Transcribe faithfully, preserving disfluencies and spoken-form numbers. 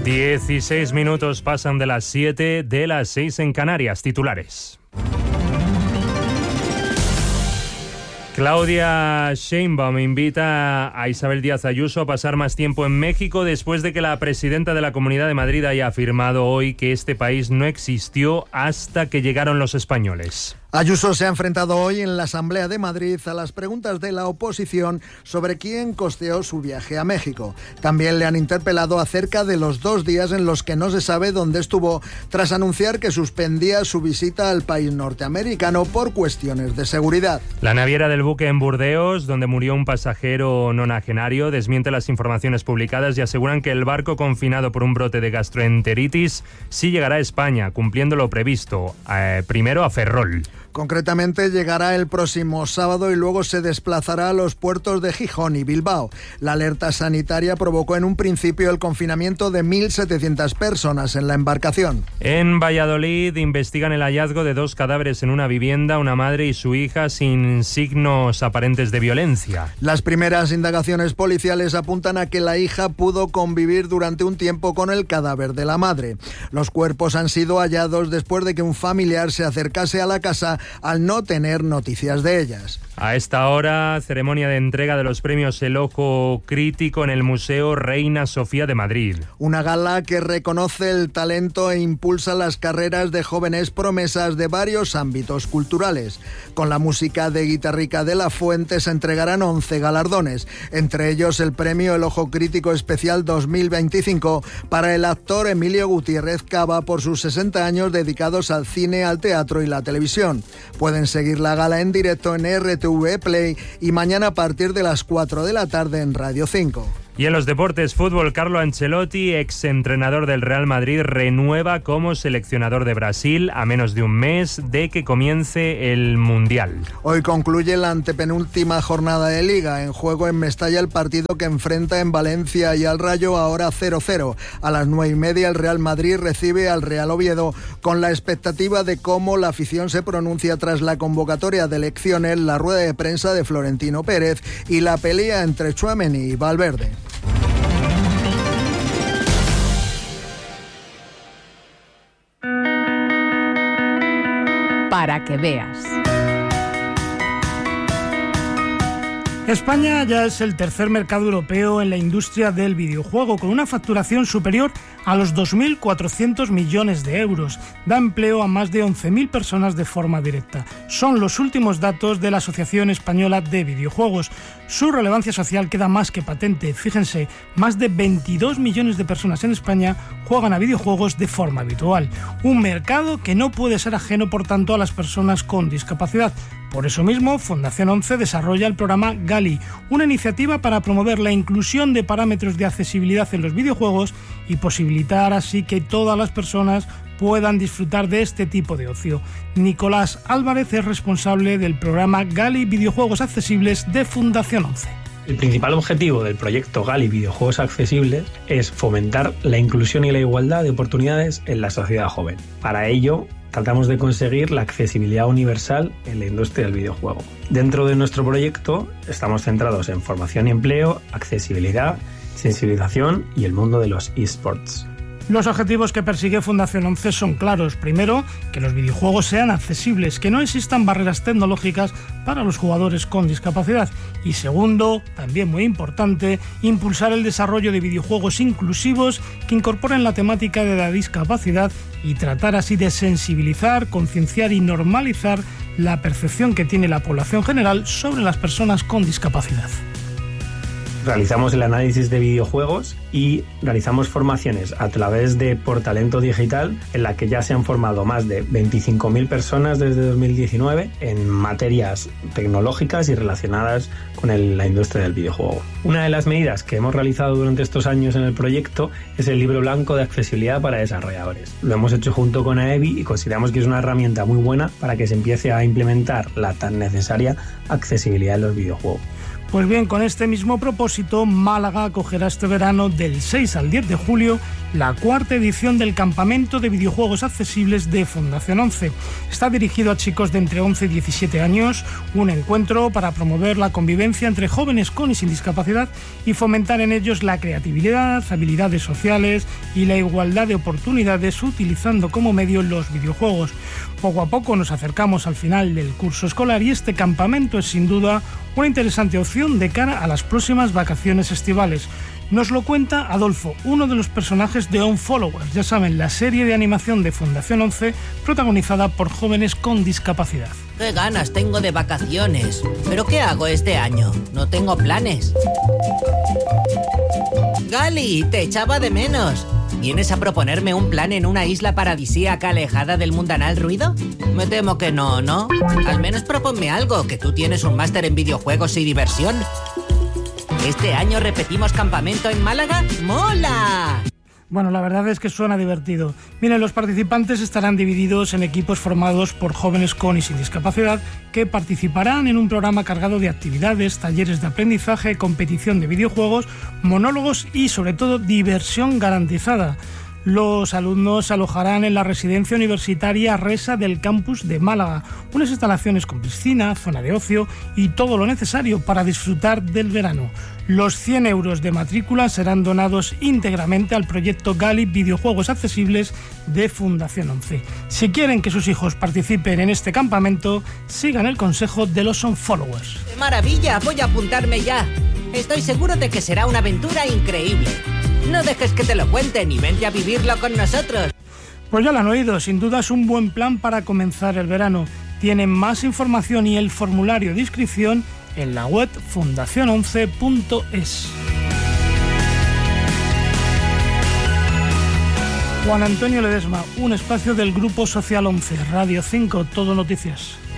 dieciséis minutos pasan de las siete, de las seis en Canarias. Titulares. Claudia Sheinbaum invita a Isabel Díaz Ayuso a pasar más tiempo en México después de que la presidenta de la Comunidad de Madrid haya afirmado hoy que este país no existió hasta que llegaron los españoles. Ayuso se ha enfrentado hoy en la Asamblea de Madrid a las preguntas de la oposición sobre quién costeó su viaje a México. También le han interpelado acerca de los dos días en los que no se sabe dónde estuvo, tras anunciar que suspendía su visita al país norteamericano por cuestiones de seguridad. La naviera del buque en Burdeos, donde murió un pasajero nonagenario, desmiente las informaciones publicadas y aseguran que el barco confinado por un brote de gastroenteritis sí llegará a España, cumpliendo lo previsto, eh, primero a Ferrol. Concretamente, llegará el próximo sábado y luego se desplazará a los puertos de Gijón y Bilbao. La alerta sanitaria provocó en un principio el confinamiento de mil setecientas personas en la embarcación. En Valladolid investigan el hallazgo de dos cadáveres en una vivienda, una madre y su hija, sin signos aparentes de violencia. Las primeras indagaciones policiales apuntan a que la hija pudo convivir durante un tiempo con el cadáver de la madre. Los cuerpos han sido hallados después de que un familiar se acercase a la casa al no tener noticias de ellas. A esta hora, ceremonia de entrega de los premios El Ojo Crítico en el Museo Reina Sofía de Madrid. Una gala que reconoce el talento e impulsa las carreras de jóvenes promesas de varios ámbitos culturales. Con la música de Guitarrica de la Fuente se entregarán once galardones, entre ellos el premio El Ojo Crítico Especial dos mil veinticinco para el actor Emilio Gutiérrez Cava por sus sesenta años dedicados al cine, al teatro y la televisión. Pueden seguir la gala en directo en R T V Play y mañana a partir de las cuatro de la tarde en Radio cinco. Y en los deportes, fútbol, Carlo Ancelotti, exentrenador del Real Madrid, renueva como seleccionador de Brasil a menos de un mes de que comience el Mundial. Hoy concluye la antepenúltima jornada de Liga. En juego en Mestalla el partido que enfrenta en Valencia y al Rayo, ahora cero cero. A las nueve y media el Real Madrid recibe al Real Oviedo con la expectativa de cómo la afición se pronuncia tras la convocatoria de elecciones, la rueda de prensa de Florentino Pérez y la pelea entre Tchouaméni y Valverde. Para que veas. España ya es el tercer mercado europeo en la industria del videojuego, con una facturación superior a los dos mil cuatrocientos millones de euros. Da empleo a más de once mil personas de forma directa. Son los últimos datos de la Asociación Española de Videojuegos. Su relevancia social queda más que patente. Fíjense, más de veintidós millones de personas en España juegan a videojuegos de forma habitual. Un mercado que no puede ser ajeno, por tanto, a las personas con discapacidad. Por eso mismo, Fundación once desarrolla el programa Gali, una iniciativa para promover la inclusión de parámetros de accesibilidad en los videojuegos y posibilitar así que todas las personas puedan disfrutar de este tipo de ocio. Nicolás Álvarez es responsable del programa Gali Videojuegos Accesibles de Fundación once. El principal objetivo del proyecto Gali Videojuegos Accesibles es fomentar la inclusión y la igualdad de oportunidades en la sociedad joven. Para ello, tratamos de conseguir la accesibilidad universal en la industria del videojuego. Dentro de nuestro proyecto estamos centrados en formación y empleo, accesibilidad, sensibilización y el mundo de los eSports. Los objetivos que persigue Fundación once son claros. Primero, que los videojuegos sean accesibles, que no existan barreras tecnológicas para los jugadores con discapacidad. Y segundo, también muy importante, impulsar el desarrollo de videojuegos inclusivos que incorporen la temática de la discapacidad y tratar así de sensibilizar, concienciar y normalizar la percepción que tiene la población general sobre las personas con discapacidad. Realizamos el análisis de videojuegos y realizamos formaciones a través de Por Talento Digital, en la que ya se han formado más de veinticinco mil personas desde dos mil diecinueve en materias tecnológicas y relacionadas con el, la industria del videojuego. Una de las medidas que hemos realizado durante estos años en el proyecto es el libro blanco de accesibilidad para desarrolladores. Lo hemos hecho junto con AEBI y consideramos que es una herramienta muy buena para que se empiece a implementar la tan necesaria accesibilidad en los videojuegos. Pues bien, con este mismo propósito, Málaga acogerá este verano del seis al diez de julio la cuarta edición del Campamento de Videojuegos Accesibles de Fundación once. Está dirigido a chicos de entre once y diecisiete años, un encuentro para promover la convivencia entre jóvenes con y sin discapacidad y fomentar en ellos la creatividad, habilidades sociales y la igualdad de oportunidades utilizando como medio los videojuegos. Poco a poco nos acercamos al final del curso escolar y este campamento es sin duda una interesante opción de cara a las próximas vacaciones estivales. Nos lo cuenta Adolfo, uno de los personajes de Unfollowers, ya saben, la serie de animación de Fundación once protagonizada por jóvenes con discapacidad. ¡Qué ganas tengo de vacaciones! ¿Pero qué hago este año? No tengo planes. Gali, te echaba de menos. ¿Vienes a proponerme un plan en una isla paradisíaca alejada del mundanal ruido? Me temo que no, ¿no? Al menos proponme algo, que tú tienes un máster en videojuegos y diversión. ¿Este año repetimos campamento en Málaga? ¡Mola! Bueno, la verdad es que suena divertido. Miren, los participantes estarán divididos en equipos formados por jóvenes con y sin discapacidad que participarán en un programa cargado de actividades, talleres de aprendizaje, competición de videojuegos, monólogos y, sobre todo, diversión garantizada. Los alumnos se alojarán en la residencia universitaria Resa del campus de Málaga, unas instalaciones con piscina, zona de ocio y todo lo necesario para disfrutar del verano. Los cien euros de matrícula serán donados íntegramente al proyecto Gali Videojuegos Accesibles de Fundación once. Si quieren que sus hijos participen en este campamento, sigan el consejo de los Unfollowers. ¡Qué maravilla! Voy a apuntarme ya. Estoy seguro de que será una aventura increíble. No dejes que te lo cuenten y vente a vivirlo con nosotros. Pues ya lo han oído, sin duda es un buen plan para comenzar el verano. Tienen más información y el formulario de inscripción en la web fundación once punto es. Juan Antonio Ledesma, un espacio del Grupo Social once, Radio cinco, Todo Noticias.